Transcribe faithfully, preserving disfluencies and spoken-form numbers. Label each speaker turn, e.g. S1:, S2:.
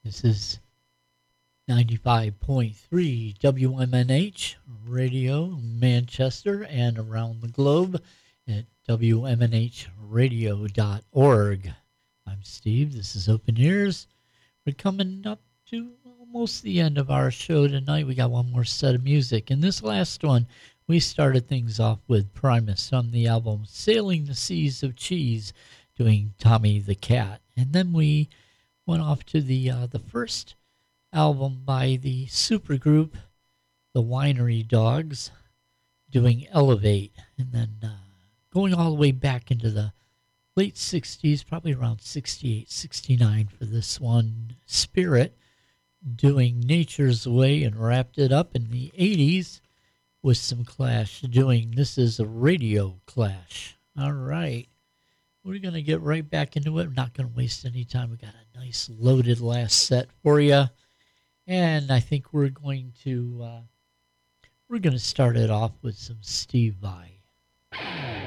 S1: This is ninety-five point three W M N H Radio, Manchester, and around the globe at W M N H radio dot org. I'm Steve. This is Open Ears. We're coming up to almost the end of our show tonight. We got one more set of music. In this last one, we started things off with Primus on the album Sailing the Seas of Cheese, doing Tommy the Cat. And then we went off to the uh, the first album by the supergroup, the Winery Dogs, doing Elevate. And then uh, going all the way back into the late sixties, probably around sixty-eight, sixty-nine for this one, Spirit, doing Nature's Way, and wrapped it up in the eighties with some Clash, doing This Is a Radio Clash. All right. We're going to get right back into it. I'm not going to waste any time. We got a nice loaded last set for you. And I think we're going to uh, we're going to start it off with some Steve Vai.